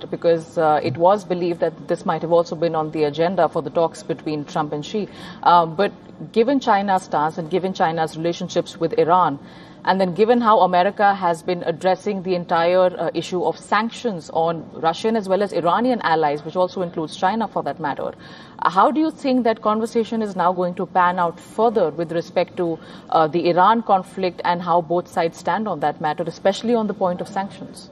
out, because it was believed that this might have also been on the agenda for the talks between Trump and Xi. But given China's stance and given China's relationships with Iran, and then given how America has been addressing the entire issue of sanctions on Russian as well as Iranian allies, which also includes China for that matter, how do you think that conversation is now going to pan out further with respect to the Iran conflict and how both sides stand on that matter, especially on the point of sanctions?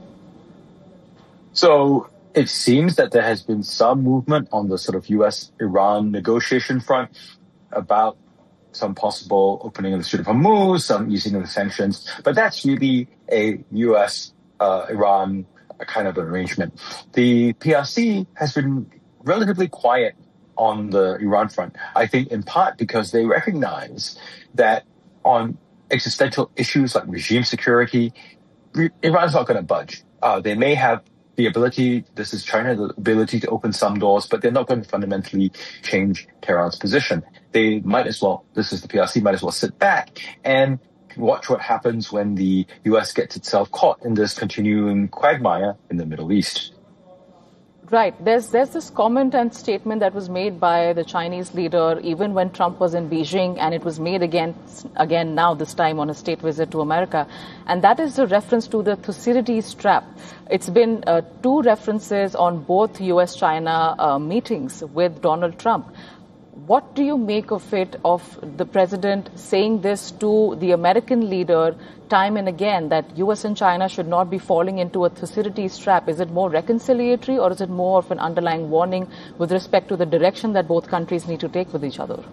So it seems that there has been some movement on the sort of U.S.-Iran negotiation front about some possible opening of the Strait of Hormuz, some easing of the sanctions. But that's really a U.S.-Iran kind of arrangement. The PRC has been relatively quiet on the Iran front, I think in part because they recognize that on existential issues like regime security, Iran's not going to budge. They may have the ability, this is China, the ability to open some doors, but they're not going to fundamentally change Tehran's position. They might as well, this is the PRC, might as well sit back and watch what happens when the U.S. gets itself caught in this continuing quagmire in the Middle East. Right. There's this comment and statement that was made by the Chinese leader even when Trump was in Beijing, and it was made again now, this time on a state visit to America. And that is the reference to the Thucydides trap. It's been two references on both U.S.-China meetings with Donald Trump. What do you make of it, of the president saying this to the American leader time and again, that U.S. and China should not be falling into a Thucydides trap? Is it more reconciliatory, or is it more of an underlying warning with respect to the direction that both countries need to take with each other?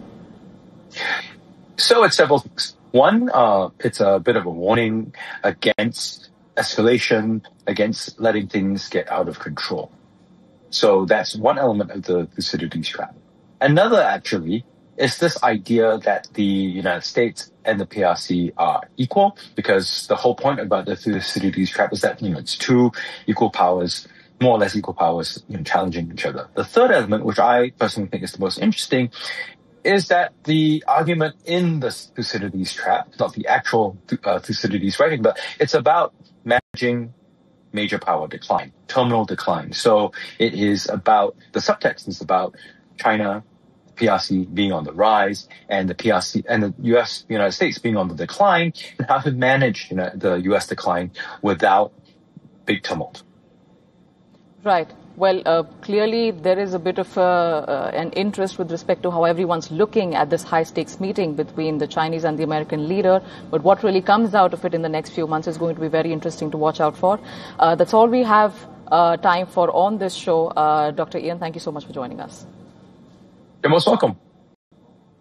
So it's several things. One, it's a bit of a warning against escalation, against letting things get out of control. So that's one element of the Thucydides trap. Another, actually, is this idea that the United States and the PRC are equal, because the whole point about the Thucydides trap is that, it's two equal powers, more or less equal powers, challenging each other. The third element, which I personally think is the most interesting, is that the argument in the Thucydides trap, not the actual Thucydides writing, but it's about managing major power decline, terminal decline. So it is about, the subtext is about China, PRC being on the rise, and the PRC and the United States being on the decline, and how to manage the U.S. decline without big tumult. Right. Well, clearly there is a bit of an interest with respect to how everyone's looking at this high-stakes meeting between the Chinese and the American leader. But what really comes out of it in the next few months is going to be very interesting to watch out for. That's all we have time for on this show. Dr. Ian, thank you so much for joining us. You're most welcome.